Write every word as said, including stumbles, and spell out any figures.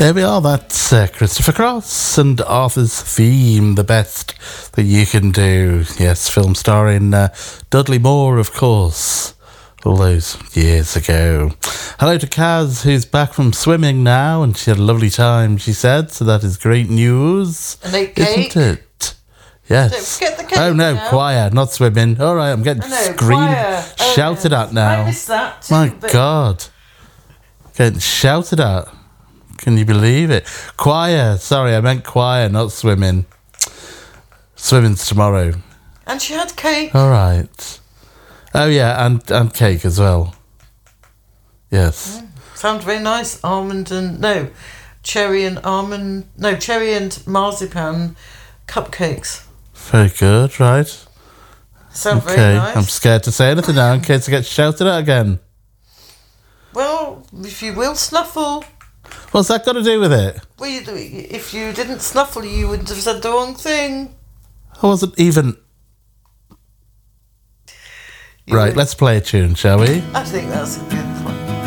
There we are, that's uh, Christopher Cross and Arthur's Theme, the best that you can do. Yes, film starring uh, Dudley Moore, of course, all those years ago. Hello to Kaz, who's back from swimming now, and she had a lovely time, she said, so that is great news. And ate cake. Isn't it? Yes. Don't forget the cake. Oh no, now. choir, not swimming. All right, I'm getting I know, screamed, choir. Oh, shouted yeah. at now. I missed that too. My but God. Getting shouted at. Can you believe it? Choir. Sorry, I meant choir, not swimming. Swimming's tomorrow. And she had cake. All right. Oh, yeah, and, and cake as well. Yes. Mm, sounds very nice. Almond and... No, cherry and almond... No, cherry and marzipan cupcakes. Very good, right? Sounds okay. very nice. I'm scared to say anything now in case I get shouted at again. Well, if you will snuffle... What's that got to do with it? Well, you, if you didn't snuffle, you wouldn't have said the wrong thing. I wasn't even... You right, would. let's play a tune, shall we? I think that's a good